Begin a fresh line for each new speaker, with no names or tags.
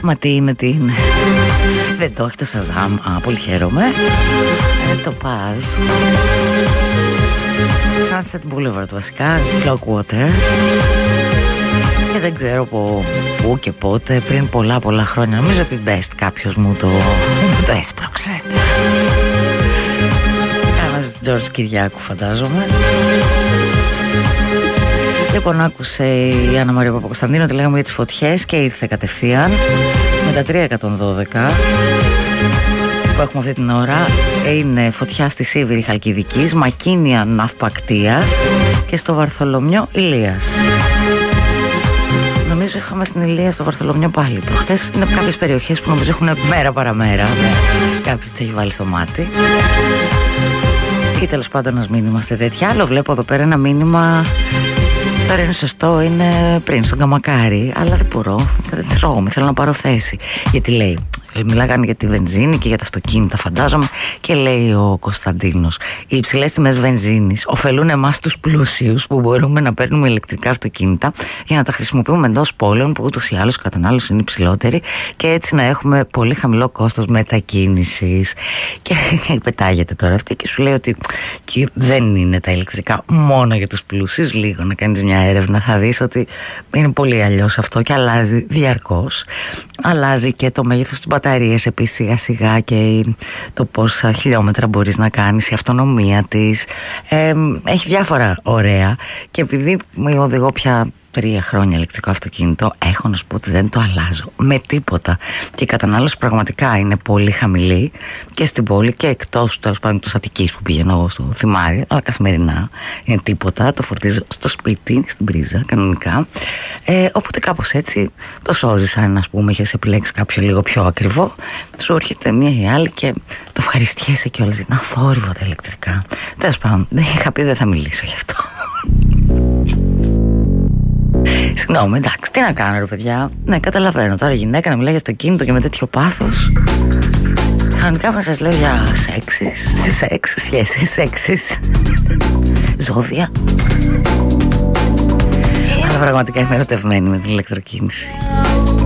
Μα τι είναι. Δεν το έχει το Shazam. Πολύ χαίρομαι. Το πας. Sunset Boulevard βασικά, Clockwater. Και δεν ξέρω πού και πότε, πριν πολλά χρόνια. Νομίζω ότι Best κάποιος μου το έσπρωξε. Ένας George Κυριάκου φαντάζομαι. Λοιπόν, άκουσε η Άννα Μαρία Παπακοσταντίνου ότι λέγαμε για τις φωτιές και ήρθε κατευθείαν με τα 3112 που έχουμε αυτή την ώρα. Είναι φωτιά στη Σίβηρη Χαλκιδικής, Μακίνια Ναυπακτίας και στο Βαρθολομιό Ηλίας. Νομίζω είχαμε στην Ηλία στο Βαρθολομιό πάλι προχτές. Είναι κάποιες περιοχές που νομίζω έχουν μέρα παραμέρα. Κάποιος τις έχει βάλει στο μάτι. Ή τέλος πάντων ας μην είμαστε τέτοια. Άλλο βλέπω εδώ πέρα ένα μήνυμα. Τώρα είναι σωστό, είναι πριν στον Καμακάρι. Αλλά δεν μπορώ, δεν τρώγομαι, θέλω να πάρω θέση. Γιατί λέει, μιλάγανε για τη βενζίνη και για τα αυτοκίνητα φαντάζομαι. Και λέει ο Κωνσταντίνος, οι υψηλές τιμές βενζίνης ωφελούν εμάς τους πλούσιους που μπορούμε να παίρνουμε ηλεκτρικά αυτοκίνητα για να τα χρησιμοποιούμε εντός πόλεων που ούτως ή άλλως η κατανάλωση είναι υψηλότερη και έτσι να έχουμε πολύ χαμηλό κόστος μετακίνησης. Και πετάγεται τώρα αυτή και σου λέει ότι δεν είναι τα ηλεκτρικά μόνο για τους πλούσιους. Λίγο να κάνεις μια έρευνα, θα δεις ότι είναι πολύ αλλιώς αυτό και αλλάζει διαρκώς. Αλλάζει και το μέγεθος της μπαταρίας επίσης σιγά σιγά και το πόσα χιλιόμετρα μπορείς να κάνεις, η αυτονομία της. Έχει διάφορα ωραία και επειδή με οδηγώ πια 3 χρόνια ηλεκτρικό αυτοκίνητο, έχω να σου πω ότι δεν το αλλάζω με τίποτα. Και η κατανάλωση πραγματικά είναι πολύ χαμηλή και στην πόλη και εκτός, τέλος πάντων, εκτός Αττικής που πηγαίνω εγώ στο Θυμάρι, αλλά καθημερινά είναι τίποτα. Το φορτίζω στο σπίτι, στην πρίζα, κανονικά. Οπότε κάπως έτσι το σώζεις. Αν ας πούμε είχες επιλέξει κάποιο λίγο πιο ακριβό, σου έρχεται μία ή άλλη και το ευχαριστιέσαι κιόλας γιατί είναι αθόρυβα τα ηλεκτρικά. Τέλος πάντων, δεν είχα πει, δεν θα μιλήσω γι' αυτό. Συγγνώμη, εντάξει, τι να κάνω ρε παιδιά. Ναι, καταλαβαίνω τώρα γυναίκα να μιλάει για αυτοκίνητο και με τέτοιο πάθος. Κανονικά να σας λέω για σεξ, σχέσεις, σεξις, ζώδια. Αλλά πραγματικά είμαι ερωτευμένη με την ηλεκτροκίνηση.